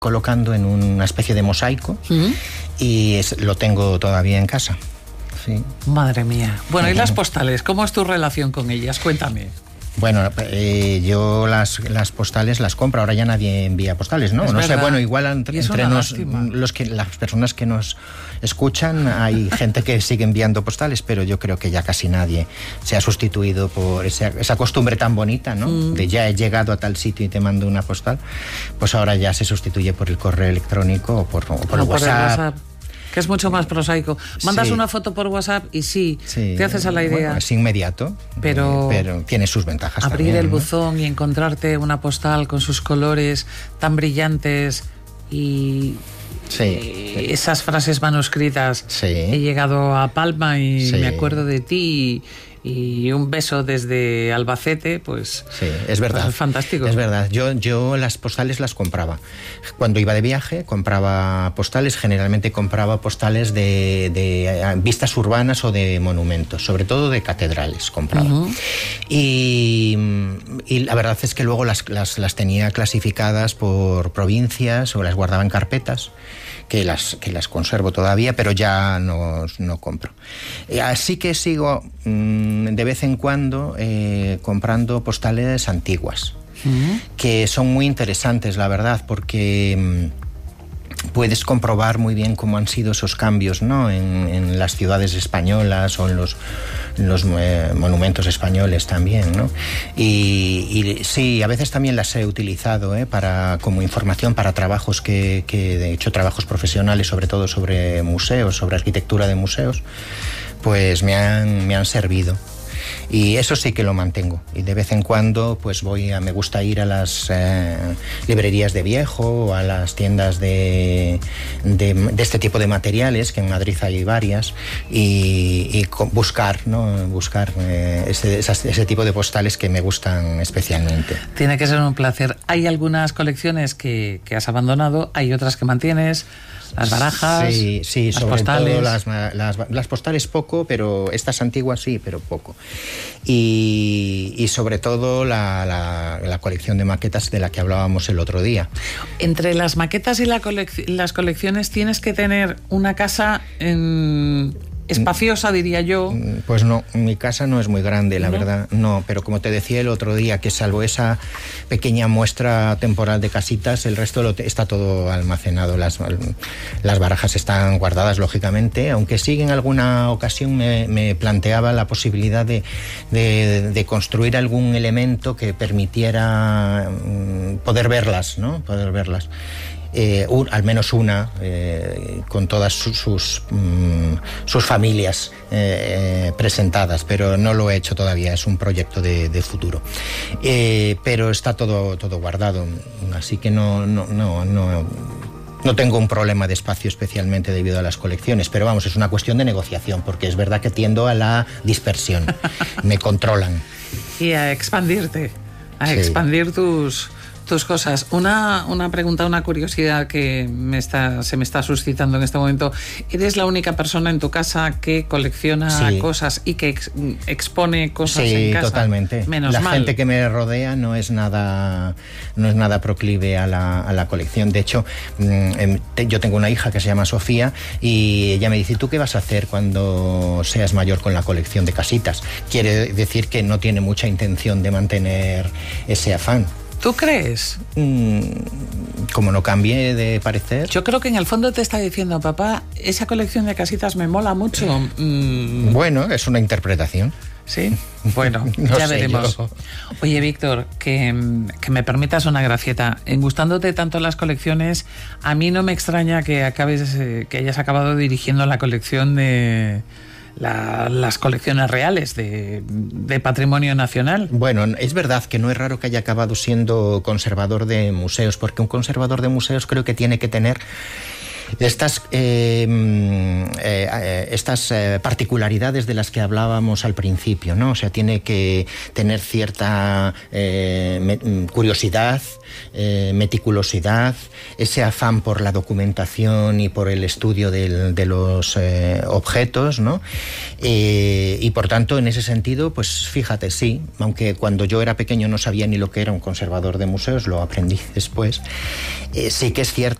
colocando en una especie de mosaico y lo tengo todavía en casa. Sí. Madre mía. Bueno, ¿y las postales? ¿Cómo es tu relación con ellas? Cuéntame. Bueno, yo las postales las compro. Ahora ya nadie envía postales, ¿no? No sé, bueno, igual entre las personas que nos escuchan hay gente que sigue enviando postales, pero yo creo que ya casi nadie se ha sustituido por esa costumbre tan bonita, ¿no? De ya he llegado a tal sitio y te mando una postal. Pues ahora ya se sustituye por el correo electrónico o por el WhatsApp. Que es mucho más prosaico. Mandas una foto por WhatsApp y te haces a la idea. Bueno, es inmediato, pero tiene sus ventajas abrir también, el buzón y encontrarte una postal con sus colores tan brillantes y esas frases manuscritas. He llegado a Palma y me acuerdo de ti y un beso desde Albacete, pues sí, es verdad, pues es fantástico. Es verdad, yo las postales las compraba. Cuando iba de viaje compraba postales, generalmente compraba postales de vistas urbanas o de monumentos, sobre todo de catedrales compraba. Y la verdad es que luego las tenía clasificadas por provincias o las guardaba en carpetas, que las conservo todavía, pero ya no compro. Así que sigo de vez en cuando comprando postales antiguas, que son muy interesantes, la verdad, porque puedes comprobar muy bien cómo han sido esos cambios, ¿no? en las ciudades españolas o en los monumentos españoles también, ¿no? Y sí, a veces también las he utilizado como información para trabajos que de hecho trabajos profesionales, sobre todo sobre museos, sobre arquitectura de museos, pues me han servido. Y eso sí que lo mantengo. Y de vez en cuando pues me gusta ir a las librerías de viejo o a las tiendas de este tipo de materiales, que en Madrid hay varias, y buscar ese tipo de postales que me gustan especialmente. Tiene que ser un placer. Hay algunas colecciones que has abandonado, hay otras que mantienes. Las barajas, sí, las sobre postales. Todo las postales poco, pero estas antiguas sí, pero poco. Y sobre todo la colección de maquetas de la que hablábamos el otro día. Entre las maquetas y las colecciones tienes que tener una casa espaciosa, diría yo. Pues no, mi casa no es muy grande, la verdad. No, pero como te decía el otro día, que salvo esa pequeña muestra temporal de casitas, el resto está todo almacenado. Las barajas están guardadas, lógicamente, aunque sí en alguna ocasión me planteaba la posibilidad de construir algún elemento que permitiera poder verlas, ¿no? Poder verlas. Al menos una, con todas sus familias presentadas, pero no lo he hecho todavía, es un proyecto de futuro. Pero está todo guardado, así que no tengo un problema de espacio especialmente debido a las colecciones, pero vamos, es una cuestión de negociación, porque es verdad que tiendo a la dispersión, me controlan. Y a expandirte, expandir tus cosas. Una pregunta, una curiosidad que se me está suscitando en este momento. ¿Eres la única persona en tu casa que colecciona cosas y que expone cosas en casa? Sí, totalmente. Menos mal. La gente que me rodea no es nada proclive a la colección. De hecho, yo tengo una hija que se llama Sofía y ella me dice: ¿tú qué vas a hacer cuando seas mayor con la colección de casitas? Quiere decir que no tiene mucha intención de mantener ese afán. ¿Tú crees? Como no cambie de parecer. Yo creo que en el fondo te está diciendo: papá, esa colección de casitas me mola mucho. Bueno, es una interpretación. ¿Sí? Bueno, ya veremos. Oye, Víctor, que me permitas una gracieta. En gustándote tanto las colecciones, a mí no me extraña que hayas acabado dirigiendo la colección de... las colecciones reales de patrimonio nacional. Bueno, es verdad que no es raro que haya acabado siendo conservador de museos, porque un conservador de museos creo que tiene que tener Estas particularidades de las que hablábamos al principio, ¿no? O sea, tiene que tener cierta curiosidad, meticulosidad, ese afán por la documentación y por el estudio de los objetos, ¿no? Y por tanto, en ese sentido, pues fíjate, sí, aunque cuando yo era pequeño no sabía ni lo que era un conservador de museos, lo aprendí después, sí que es cierto